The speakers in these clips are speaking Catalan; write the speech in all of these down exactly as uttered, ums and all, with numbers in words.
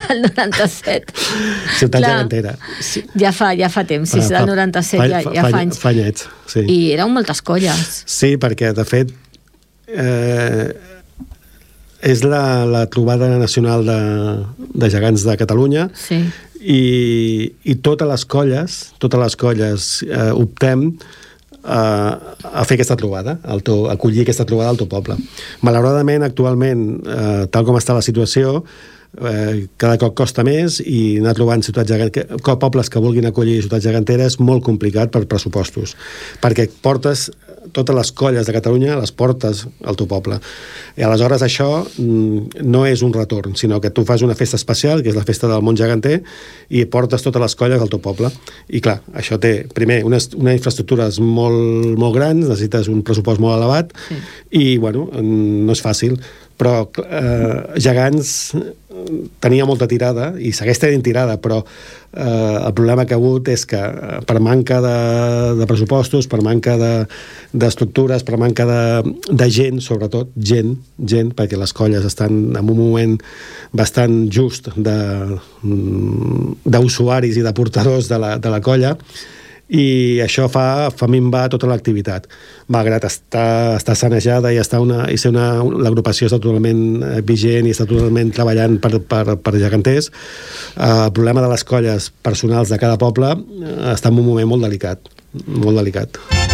del noranta-set. Ciutat Clar, gegantera. Sí. Ja fa, ja fa temps, sí, del noranta-set, ja, ja fa anys. Fa anyets, sí. I eren moltes colles. Sí, perquè, de fet, eh, és la, la trobada nacional de, de gegants de Catalunya, sí. i, i totes les colles, totes les colles eh, optem a, a fer aquesta trobada, al teu, a acollir aquesta trobada al teu poble. Malauradament, actualment, eh, tal com està la situació, eh, cada cop costa més i anar trobant ciutats geganteres, pobles que vulguin acollir ciutats geganteres és molt complicat per pressupostos, perquè portes totes les colles de Catalunya, les portes al teu poble. I aleshores això no és un retorn, sinó que tu fas una festa especial, que és la festa del món geganter, i portes totes les colles al teu poble. I clar, això té, primer, unes, unes infraestructures molt, molt grans, necessites un pressupost molt elevat, sí. I, bueno, no és fàcil, però eh, gegants tenia molta tirada, i segueix tenint tirada, però eh, el problema que ha hagut és que per manca de, de pressupostos, per manca d'estructures, de, per manca de, de gent, sobretot, gent, gent, perquè les colles estan en un moment bastant just d'usuaris i de portadors de la, de la colla, i això fa, fa minvar tota l'activitat. Malgrat estar, estar sanejada i, estar una, i ser una, l'agrupació està totalment vigent i està totalment treballant per, per, per geganters, eh, el problema de les colles personals de cada poble està en un moment molt delicat, molt delicat.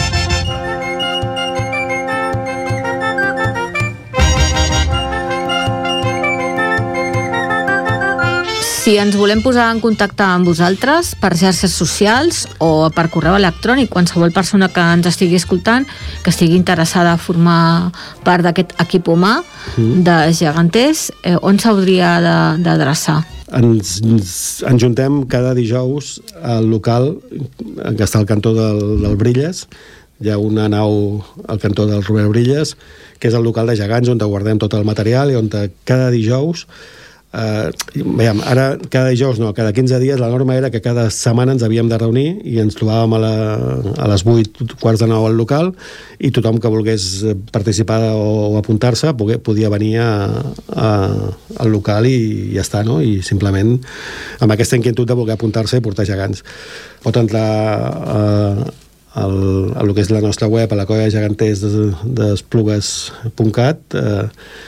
Si ens volem posar en contacte amb vosaltres per xarxes socials o per correu electrònic, qualsevol persona que ens estigui escoltant, que estigui interessada a formar part d'aquest equip humà mm. de geganters, eh, on s'hauria d'adreçar? Ens, ens, ens juntem cada dijous al local que està al cantó del, del Brilles. Hi ha una nau al cantó del Robert Brilles, que és el local de gegants on guardem tot el material i on cada dijous Uh, veiem, ara cada dijous no, cada quinze dies la norma era que cada setmana ens havíem de reunir i ens trobàvem a, la, a les vuit, quarts de nou al local, i tothom que volgués participar o, o apuntar-se podia venir a, a, al local i ja està, no? I simplement amb aquesta inquietud de voler apuntar-se i portar gegants. Pot entrar a, a, a lo que és la nostra web, a la colla de geganters d'Esplugues punt cat, eh,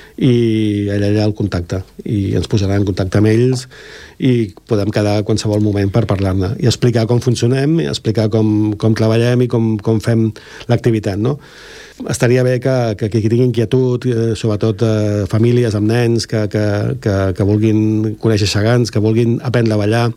i allà hi ha el contacte i ens posaran en contacte amb ells i podem quedar a qualsevol moment per parlar-ne i explicar com funcionem, i explicar com, com treballem i com, com fem l'activitat, no? Estaria bé que, que qui tingui inquietud, eh, sobretot eh, famílies amb nens que, que, que, que vulguin conèixer gegants, que vulguin aprendre a ballar,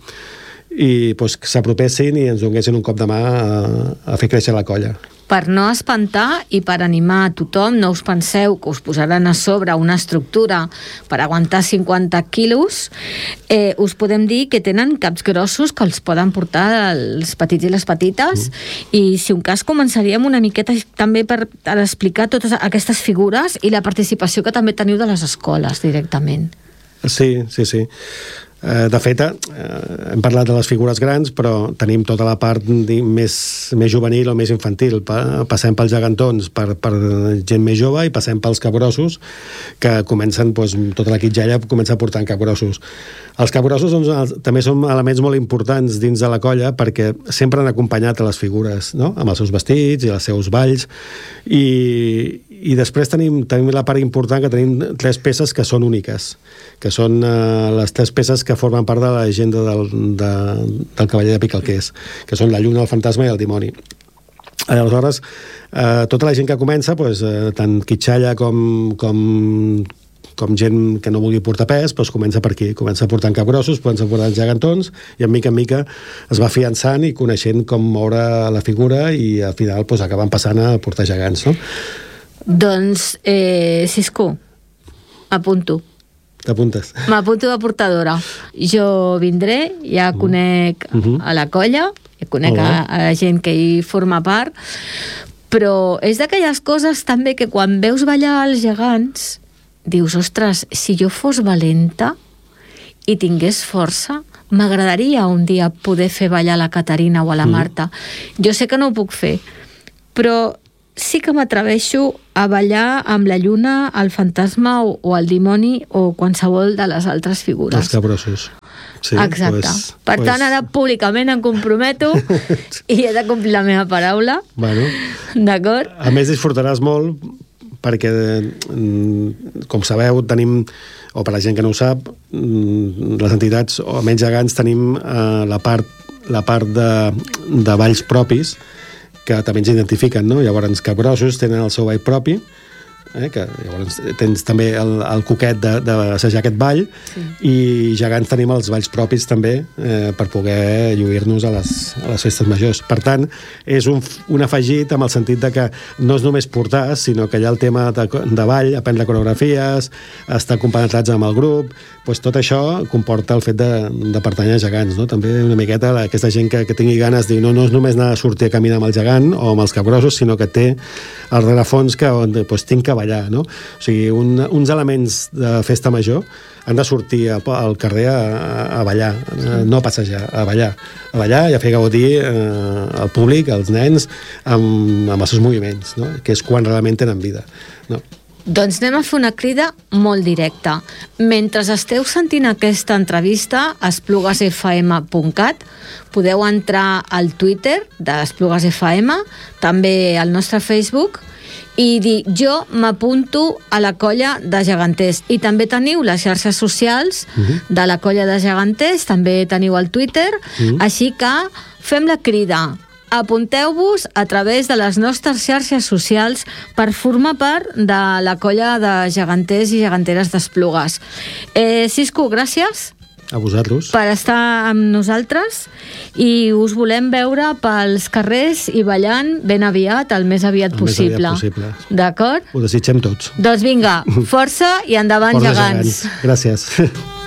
i pues, s'apropessin i ens donessin un cop de mà a, a fer créixer la colla. Per no espantar i per animar a tothom, no us penseu que us posaran a sobre una estructura per aguantar cinquanta quilos, eh, us podem dir que tenen caps grossos que els poden portar els petits i les petites, mm. i si un cas començaríem una miqueta també per, per explicar totes aquestes figures i la participació que també teniu de les escoles directament. Sí, sí, sí. De fet, hem parlat de les figures grans, però tenim tota la part més, més juvenil o més infantil. Passem pels gegantons per, per gent més jove i passem pels capgrossos, que comencen, doncs, tota la quitxalla comença portant capgrossos. Els capgrossos doncs, també són elements molt importants dins de la colla perquè sempre han acompanyat a les figures, no? Amb els seus vestits i els seus balls, i, i després tenim, tenim la part important que tenim tres peces que són úniques, que són eh, les tres peces que formen part de la llegenda del, de, del cavaller de Picalquers, que són la lluna, el fantasma i el dimoni. Aleshores, eh, tota la gent que comença, doncs, eh, tant quitxalla com, com, com gent que no vulgui portar pes, doncs comença per aquí, comença portant capgrossos, comença portant gegantons, i en mica en mica es va fiançant i coneixent com moure la figura, i al final doncs, acaben passant a portar gegants, no? Doncs, eh, Cisco, apunto. T'apuntes? M'apunto de portadora. Jo vindré, ja conec uh-huh. a la colla, ja conec uh-huh. a, a la gent que hi forma part, però és d'aquelles coses també que quan veus ballar els gegants dius, ostres, si jo fos valenta i tingués força, m'agradaria un dia poder fer ballar la Caterina o a la Marta. Uh-huh. Jo sé que no ho puc fer, però sí que m'atreveixo a ballar amb la lluna, el fantasma o, o el dimoni o qualsevol de les altres figures. Els capgrossos. Sí, exacte. Pues, per pues... tant, ara públicament em comprometo i he de complir la meva paraula. Bueno, d'acord? A més, disfrutaràs molt perquè, com sabeu, tenim, o per la gent que no ho sap, les entitats, o almenys gegants, tenim eh, la part, la part de, de balls propis que també ens identifiquen, no? Llavors, Capgrossos tenen el seu ball propi, eh, que llavors tens també el, el coquet d'assajar aquest ball, sí. I gegants tenim els balls propis també eh, per poder lluir-nos a les, a les festes majors. Per tant, és un, un afegit amb el sentit de que no és només portar, sinó que hi ha el tema de, de ball, aprendre coreografies, estar compenetrats amb el grup, doncs tot això comporta el fet de, de pertànyer a gegants, no? També una miqueta aquesta gent que, que tingui ganes de dir no, no és només anar a sortir a caminar amb el gegant o amb els capgrossos, sinó que té el rerefons que doncs, tinc que ballar, no? O sigui, un, uns elements de festa major han de sortir a, al carrer a, a ballar, a, no a passejar, a ballar, a ballar i a fer gaudir eh, al públic, als nens, amb, amb els seus moviments, no? Que és quan realment tenen vida, no? Doncs anem a fer una crida molt directa. Mentre esteu sentint aquesta entrevista a esplugues f m punt cat, podeu entrar al Twitter d'Esplugues F M, també al nostre Facebook, i dir jo m'apunto a la colla de geganters. I també teniu les xarxes socials uh-huh. de la colla de geganters, també teniu el Twitter, uh-huh. així que fem la crida. Apunteu-vos a través de les nostres xarxes socials per formar part de la colla de geganters i geganteres d'Esplugues. Eh, Cisco, gràcies. A vosaltres. Per estar amb nosaltres i us volem veure pels carrers i ballant ben aviat, el més aviat el possible. Més aviat possible. D'acord? Ho desitgem tots. Doncs vinga, força i endavant, força gegants. gegants. Gràcies.